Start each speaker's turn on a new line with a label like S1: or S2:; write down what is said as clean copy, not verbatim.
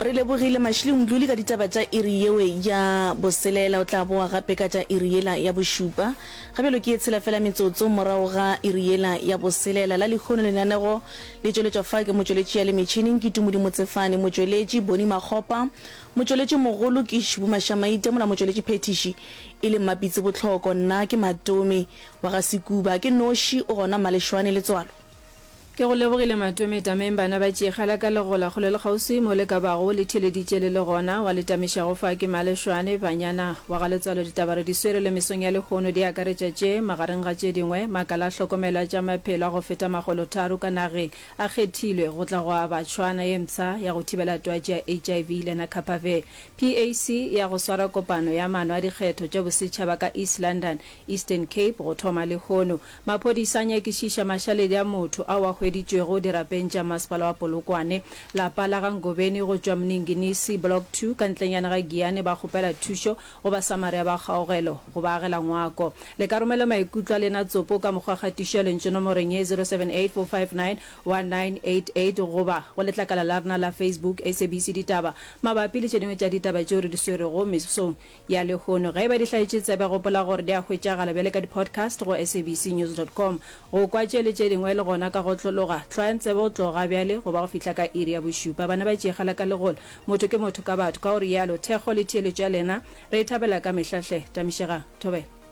S1: re lebogile Mashile Mdluli ka ditaba tša iri yewe ya boselela o tla boa gape ka tša iri yela ya bošupa gabelo ke etshela fela metsotso morago ga iri yela ya boselela la lekgono lenanego le tšweletšwa fa ke motšweletši ya le metšhineng ke Tumudi Motsefane motšweletši Boni Makgopa motšweletši mogolo ke Shibu Mashamaite mola motšweletši Phetiši e le Mapitse Botlhoko nna ke Matome wa ga Sekuba ke Noši o gona Malešwane le Tswalo
S2: ke go lebogile Matome tameng bana ba tšegala ka legola go le gausi mo le ka bago le theleditše le gona wa le tamiša go fa ke Malešwane banyana wa ga Letswalo ditaba re di swere le mesong ya lekgono di akaretša tše magareng ga tše dingwe makala hlokomela tša maphelo go feta magolo tharo ka nageng a kgethilwe go tla go ba tshwana ye mtsha ya go thibela twatši ya HIV le na Kapave PAC ya go swara kopano ya mano a dikgetho tša bosetšhaba ka East London Eastern Cape go thoma lekgono maphodisa nyakišiša mašaledi a motho a wa hweditšwego dirapeng tša masepala wa Polokwane lapa la ga Ngobeni go tšwa Mninginisi Block 2 ka ntlenyana ga Giane ba kgopela thušo go ba samaria ba kgaogelo go ba agela ngwako le ka romela maikutlo a lena tsopo ka mokgwa kgatišo ya lentše nomoreng ye 0784591988 goba go letlakala la rena la Facebook SABC ditaba mabapi le tšedingwe tša ditaba tšeo re di swerego mesong ya lekgono ge ba di hlaetše tsebe gopola gore di a hwetšagala bjale ka di-podcast go sabcnews.com go kwa tše le tše dingwe le gona ka go loga tlwaentse bo tloga bjale go ba go fihla ka iri ya bošupa bana ba tšegala ka legolo motho ke motho ka batho ka gore yalo thekgo le theeletšo ya lena re thabela ka mehlahle tamišega thobe